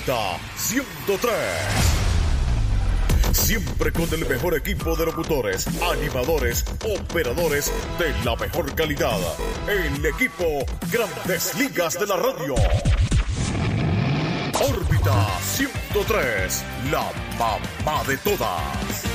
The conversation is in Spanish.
Órbita 103. Siempre con el mejor equipo de locutores, animadores, operadores de la mejor calidad. El equipo Grandes Ligas de la Radio. Órbita 103, la mamá de todas.